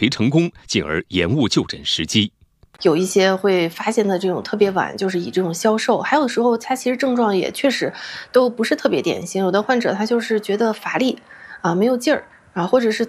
垂成功，进而延误就诊时机。 有一些会发现的这种特别晚，就是以这种消瘦，还有的时候他其实症状也确实都不是特别典型，有的患者他就是觉得乏力啊，没有劲儿啊，或者是